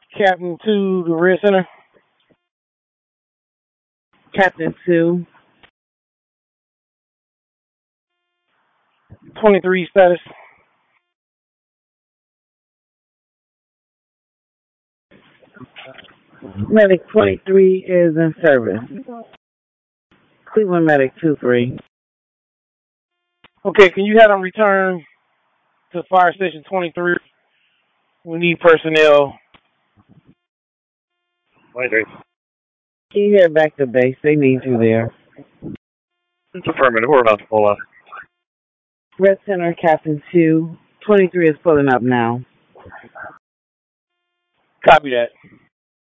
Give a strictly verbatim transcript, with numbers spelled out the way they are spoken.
Captain to the Red Center. Captain two. twenty-three status. Medic twenty-three is in service. Cleveland Medic two three. Okay, can you have them return to Fire Station twenty-three? We need personnel. twenty-three. Can you head back to base? They need you there. It's affirmative. We're about to pull up. Red Center, Captain two. twenty-three is pulling up now. Copy that.